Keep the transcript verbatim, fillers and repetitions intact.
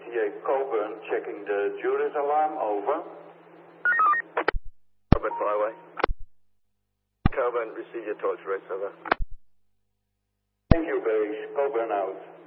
C A Coburn checking the Juris alarm, over. Coburn Flyway. Coburn, receive your torch race, over. Thank you, base. Coburn out.